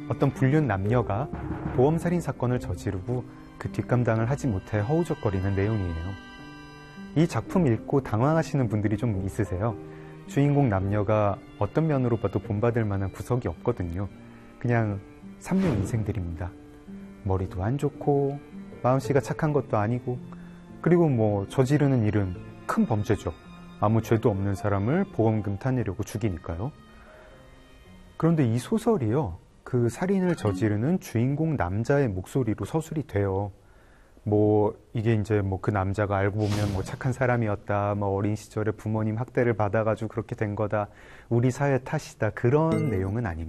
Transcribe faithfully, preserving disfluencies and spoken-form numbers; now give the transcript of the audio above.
어떤 불륜 남녀가 보험살인 사건을 저지르고 그 뒷감당을 하지 못해 허우적거리는 내용이에요. 이 작품 읽고 당황하시는 분들이 좀 있으세요. 주인공 남녀가 어떤 면으로 봐도 본받을 만한 구석이 없거든요. 그냥 삼류 인생들입니다. 머리도 안 좋고 마음씨가 착한 것도 아니고, 그리고 뭐 저지르는 일은 큰 범죄죠. 아무 죄도 없는 사람을 보험금 타내려고 죽이니까요. 그런데 이 소설이요, 그 살인을 저지르는 주인공 남자의 목소리로 서술이 돼요. 뭐 이게 이제 뭐 그 남자가 알고 보면 뭐 착한 사람이었다, 뭐 어린 시절에 부모님 학대를 받아가지고 그렇게 된 거다, 우리 사회 탓이다, 그런 내용은 아닙니다.